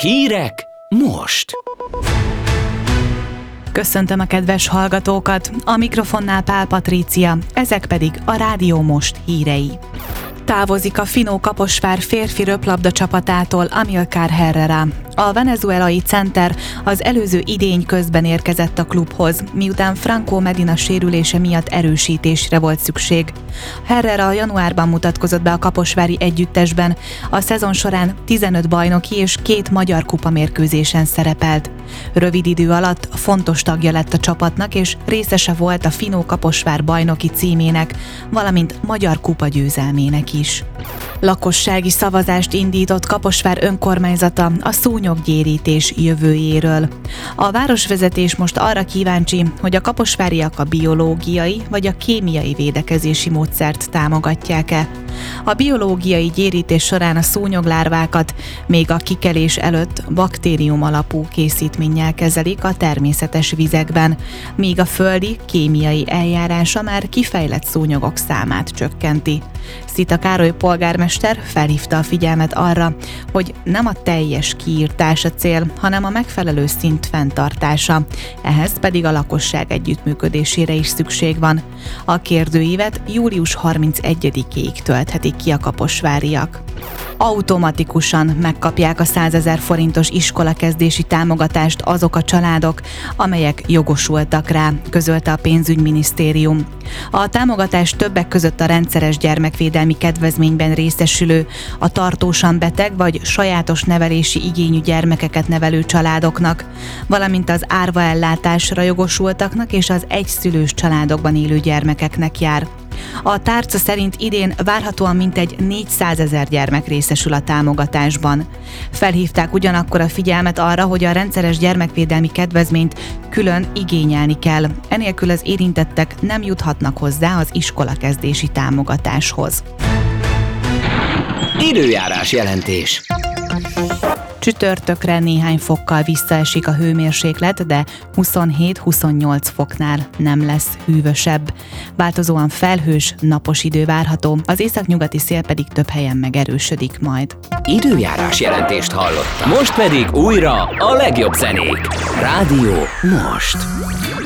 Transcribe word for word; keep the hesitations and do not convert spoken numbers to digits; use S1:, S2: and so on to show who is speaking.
S1: Hírek most!
S2: Köszöntöm a kedves hallgatókat, a mikrofonnál Pál Patrícia, ezek pedig a Rádió Most hírei. Távozik a Finó Kaposvár férfi röplabda csapatától Amilcar Herrera. A venezuelai center az előző idény közben érkezett a klubhoz, miután Franco Medina sérülése miatt erősítésre volt szükség. Herrera januárban mutatkozott be a kaposvári együttesben, a szezon során tizenöt bajnoki és két magyar kupamérkőzésen szerepelt. Rövid idő alatt fontos tagja lett a csapatnak, és részese volt a Finó Kaposvár bajnoki címének, valamint magyar kupa győzelmének is. Lakossági szavazást indított Kaposvár önkormányzata a szúnyoggyérítés jövőjéről. A városvezetés most arra kíváncsi, hogy a kaposváriak a biológiai vagy a kémiai védekezési módszert támogatják-e. A biológiai gyérítés során a szúnyoglárvákat még a kikelés előtt baktérium alapú készítménnyel kezelik a természetes vizekben, míg a földi kémiai eljárása már kifejlett szúnyogok számát csökkenti. Szita Károly polgármester felhívta a figyelmet arra, hogy nem a teljes kiírtás a cél, hanem a megfelelő szint fenntartása, ehhez pedig a lakosság együttműködésére is szükség van. A kérdőívet július harmincegyedikéig tölthetik ki a kaposváriak. Automatikusan megkapják a százezer forintos iskolakezdési támogatást azok a családok, amelyek jogosultak rá, közölte a pénzügyminisztérium. A támogatás többek között a rendszeres gyermekvédelmi kedvezményben részesülő, a tartósan beteg vagy sajátos nevelési igényű gyermekeket nevelő családoknak, valamint az árvaellátásra jogosultaknak és az egyszülős családokban élő gyermekeknek jár. A tárca szerint idén várhatóan mintegy négyszázezer gyermek részesül a támogatásban. Felhívták ugyanakkor a figyelmet arra, hogy a rendszeres gyermekvédelmi kedvezményt külön igényelni kell. Enélkül az érintettek nem juthatnak hozzá az iskolakezdési támogatáshoz.
S1: Időjárás jelentés.
S2: Csütörtökre néhány fokkal visszaesik a hőmérséklet, de huszonhét-huszonnyolc foknál nem lesz hűvösebb. Változóan felhős, napos idő várható, az északnyugati szél pedig több helyen megerősödik majd.
S1: Időjárás jelentést hallottam. Most pedig újra a legjobb zenék. Rádió Most.